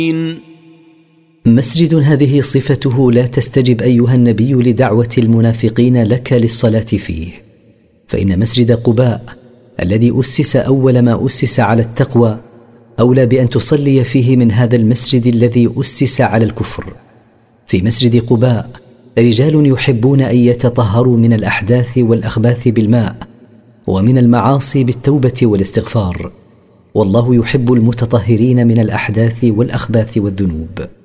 مسجد هذه صفته لا تستجب أيها النبي لدعوة المنافقين لك للصلاة فيه، فإن مسجد قباء الذي أسس أول ما أسس على التقوى أولى بأن تصلي فيه من هذا المسجد الذي أسس على الكفر. في مسجد قباء رجال يحبون أن يتطهروا من الأحداث والأخباث بالماء، ومن المعاصي بالتوبة والاستغفار، والله يحب المتطهرين من الأحداث والأخباث والذنوب.